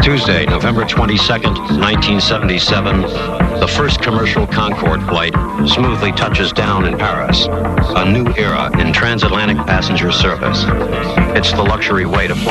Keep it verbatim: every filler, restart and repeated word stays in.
Tuesday, November twenty-second, nineteen seventy-seven, the first commercial Concorde flight smoothly touches down in Paris. A new era in transatlantic passenger service. It's the luxury way to fly.